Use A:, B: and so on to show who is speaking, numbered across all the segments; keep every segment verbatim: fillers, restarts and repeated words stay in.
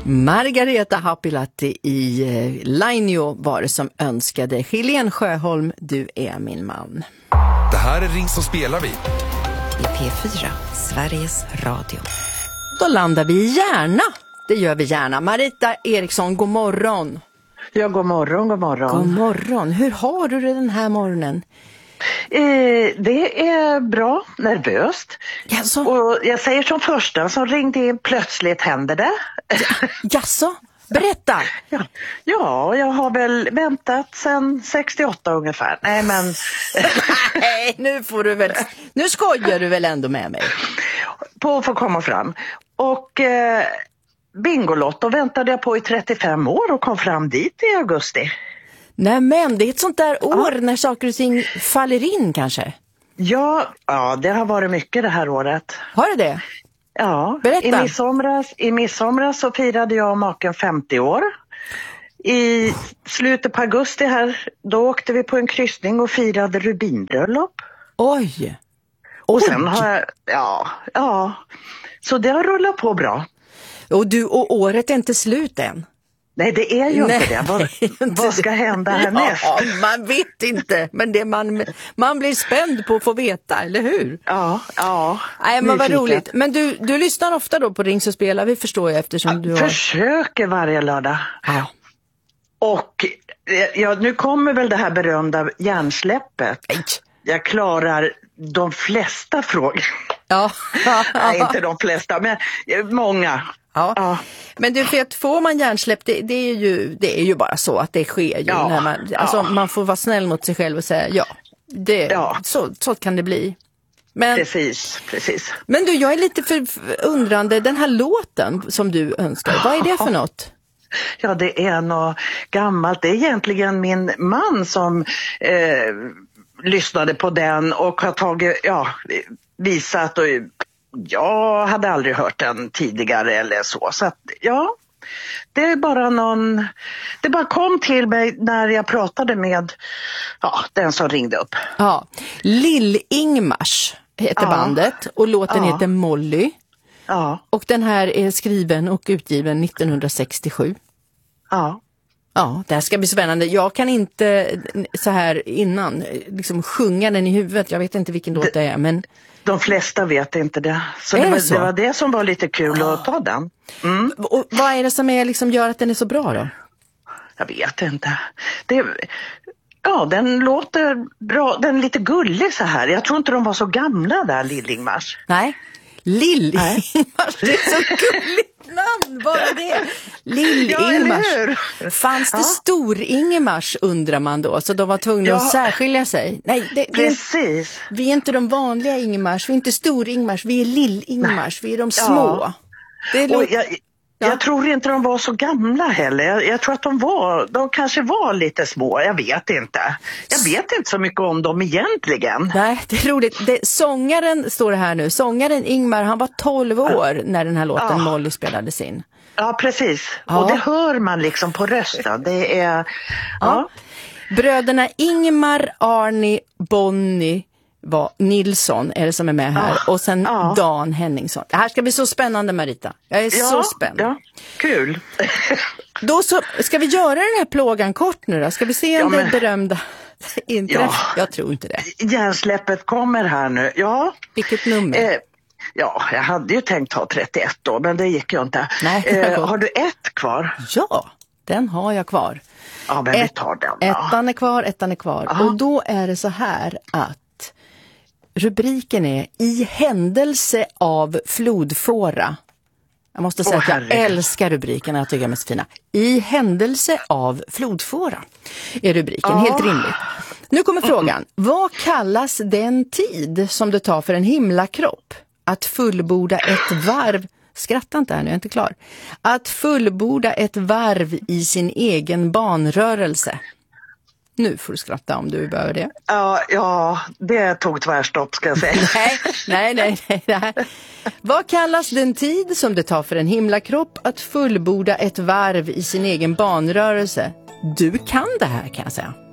A: Margareta Happilatti i eh, Lainio var det som önskade. Helene Sjöholm, du är min man.
B: Det här är Ring så spelar vi.
C: I P fyra, Sveriges Radio.
A: Då landar vi gärna. Det gör vi gärna. Marita Eriksson, god morgon.
D: Ja, god morgon, god morgon.
A: God morgon. Hur har du det den här morgonen?
D: Eh, det är bra, nervöst.
A: Jaså?
D: Och jag säger som första som ringde in, plötsligt händer det.
A: Jaså? Berätta.
D: Ja, ja, jag har väl väntat sedan sextioåtta ungefär. Nej, men...
A: Nej, nu får du väl... Nu skojar du väl ändå med mig?
D: På att få komma fram. Och eh, Bingolotto väntade jag på i trettiofem år och kom fram dit i augusti.
A: Nej, men det är ett sånt där år ja. När saker och ting faller in kanske.
D: Ja, ja, det har varit mycket det här året.
A: Har det det?
D: Ja,
A: berätta.
D: I midsomras, i midsomras så firade jag och maken femtio år. I slutet på augusti här, då åkte vi på en kryssning och firade rubinbröllop.
A: Oj!
D: Och
A: Oj.
D: sen har jag, ja, ja, så det har rullat på bra.
A: Och du, och året är inte slut än?
D: Nej, det är ju
A: Nej,
D: inte det. Vad,
A: inte
D: vad ska hända härnäst?
A: Ja, man vet inte, men det man, man blir spänd på att få veta, eller hur?
D: Ja, ja.
A: Nej, men vad roligt. Men du, du lyssnar ofta då på Ring så spelar vi, förstår jag, eftersom
D: jag
A: du har...
D: försöker varje lördag.
A: Ja.
D: Och ja, nu kommer väl det här berömda hjärnsläppet.
A: Nej.
D: Jag klarar de flesta frågor.
A: Ja.
D: Nej, inte de flesta, men många.
A: Ja.
D: Ja.
A: Men du vet, får man hjärnsläpp, det, det, är ju, det är ju bara så att det sker ju.
D: Ja.
A: När man, alltså,
D: Ja.
A: man får vara snäll mot sig själv och säga ja, det,
D: Ja.
A: Så, så kan det bli. Men,
D: Precis, precis.
A: men du, jag är lite för undrande, den här låten som du önskar, vad är det för något?
D: Ja, det är något gammalt. Det är egentligen min man som eh, lyssnade på den och har tagit, ja, visat, och jag hade aldrig hört den tidigare eller så. Så att, ja, det är bara någon, det bara kom till mig när jag pratade med, ja, den som ringde upp.
A: Ja, Lill-Ingmars heter
D: Ja.
A: bandet och låten
D: Ja.
A: heter Molly.
D: Ja,
A: Och den här är skriven och utgiven nittonhundrasextiosju.
D: ja.
A: Ja, det här ska bli spännande. Jag kan inte så här innan liksom sjunga den i huvudet. Jag vet inte vilken låt det är, men...
D: De flesta vet inte det. Så,
A: Är
D: det
A: det
D: var,
A: så?
D: det var det som var lite kul
A: Ah.
D: att ta den. Mm.
A: Och vad är det som är, liksom, gör att den är så bra då?
D: Jag vet inte. Det, ja, den låter bra. Den är lite gullig så här. Jag tror inte de var så gamla där, Lill-Ingmars.
A: Nej, Lill-Ingmars, det är så gulligt namn, bara det. Lill-Ingmars.
D: Ja, eller hur?
A: Fanns det
D: Ja.
A: Stor-Ingmars undrar man då, så de var tvungna
D: Ja.
A: att särskilja sig? Nej, det, det,
D: Precis.
A: vi är inte de vanliga Ingmars, vi är inte Stor-Ingmars, vi är Lill-Ingmars, vi är de små.
D: Ja.
A: Det
D: Och
A: låter...
D: jag, jag tror inte de var så gamla heller. Jag, jag tror att de var, de kanske var lite små. Jag vet inte. Jag vet inte så mycket om dem egentligen.
A: Nej, det är roligt. Det, sångaren, står det här nu, sångaren Ingmar, han var tolv år när den här låten
D: Ja.
A: Molly spelades in.
D: Ja, precis.
A: Ja.
D: Och det hör man liksom på rösten. Det är... Ja.
A: Ja. Bröderna Ingmar, Arnie, Bonnie var Nilsson är det som är med här.
D: Ja.
A: Och sen
D: Ja.
A: Dan Henningsson. Det här ska bli så spännande, Marita. Jag är
D: Ja,
A: så spänd.
D: ja, kul.
A: Då så, ska vi göra den här plågan kort nu då? Ska vi se om
D: Ja,
A: det
D: men-
A: berömda inträff?
D: Ja.
A: Jag tror inte det.
D: Hjärnsläppet kommer här nu. Ja.
A: Vilket nummer?
D: Eh, ja, jag hade ju tänkt ha trettioett då, men det gick ju inte.
A: Nej, det var
D: eh,
A: gott.
D: har du ett kvar?
A: Ja, den har jag kvar.
D: Ja, men vi tar den. Ja.
A: Ettan är kvar, ettan är kvar.
D: Aha.
A: Och då är det så här att rubriken är I händelse av flodfåra. Jag måste säga
D: Åh,
A: att jag
D: herregud.
A: älskar rubriken, jag tycker de är så fina. I händelse av flodfåra är rubriken,
D: Ja.
A: helt rimligt. Nu kommer frågan, vad kallas den tid som det tar för en himlakropp att fullborda ett varv, skratta inte här nu, jag är inte klar, att fullborda ett varv i sin egen banrörelse? Nu får du skratta om du behöver det.
D: Ja, ja, det tog tvärstopp ska jag säga.
A: Nej, nej, nej, nej, nej. Vad kallas den tid som det tar för en himlakropp att fullborda ett varv i sin egen banrörelse? Du kan det här, kan jag säga.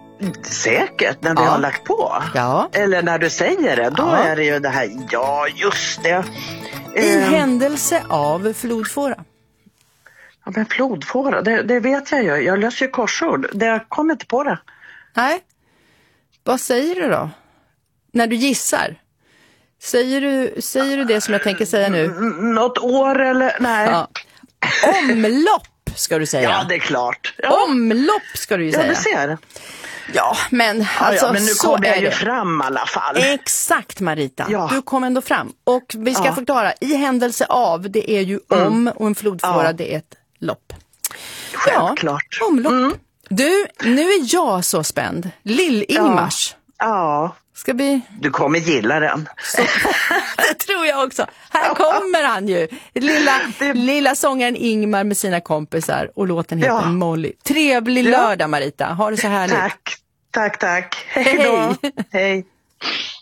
D: Säkert, när vi
A: Ja.
D: har lagt på.
A: Ja.
D: Eller när du säger det, då
A: Ja.
D: är det ju det här, ja just det.
A: I
D: Ehm,
A: händelse av flodfåra.
D: Ja, men flodfåra, det, det vet jag ju. Jag löser ju korsord. Det jag kommer inte på det.
A: Nej. Vad säger du då? När du gissar? Säger du, säger du det som jag tänker säga nu?
D: N- något år eller... Nej.
A: Ja. Omlopp ska du säga.
D: Ja, det är klart. Ja.
A: Omlopp ska du ju
D: Ja,
A: säga.
D: du ser.
A: Ja, men alltså
D: ja, ja, men nu
A: så
D: kommer jag
A: är
D: ju
A: det.
D: fram i alla fall.
A: Exakt, Marita.
D: Ja.
A: Du kom ändå fram. Och vi ska
D: Ja.
A: förklara, i händelse av, det är ju
D: Mm.
A: om, och en flodfåra,
D: Ja.
A: det är ett lopp.
D: Självklart.
A: Ja, omlopp. Du, nu är jag så spänd. Lill-Ingmars.
D: Ja,
A: Ska vi...
D: du kommer gilla den.
A: Så, det tror jag också. Här kommer han ju. Lilla,
D: Det-
A: lilla sångaren Ingmar med sina kompisar. Och låten heter
D: Ja.
A: Molly. Trevlig
D: Ja.
A: lördag, Marita. Ha det så härligt.
D: Tack, tack, tack.
A: Hej.
D: Hej då. Hej.